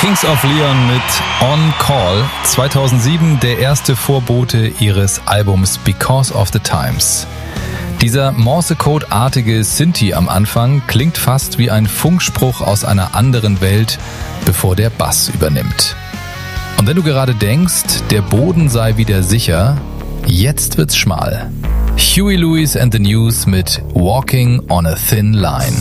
Kings of Leon mit On Call, 2007 der erste Vorbote ihres Albums Because of the Times. Dieser Morse-Code-artige Synthi am Anfang klingt fast wie ein Funkspruch aus einer anderen Welt, bevor der Bass übernimmt. Und wenn du gerade denkst, der Boden sei wieder sicher, jetzt wird's schmal. Huey Lewis and the News mit Walking on a Thin Line.